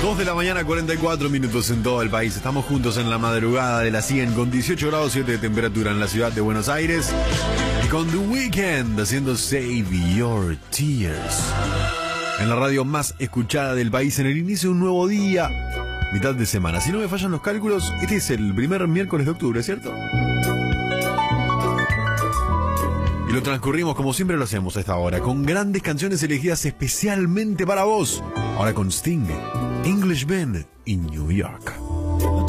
2 de la mañana, 44 minutos en todo el país. Estamos juntos en la madrugada de la 100 con 18 grados 7 de temperatura en la ciudad de Buenos Aires. Y con The Weeknd haciendo Save Your Tears. En la radio más escuchada del país en el inicio de un nuevo día, mitad de semana. Si no me fallan los cálculos, este es el primer miércoles de octubre, ¿cierto? Y lo transcurrimos como siempre lo hacemos a esta hora, con grandes canciones elegidas especialmente para vos. Ahora con Sting, Englishman in New York.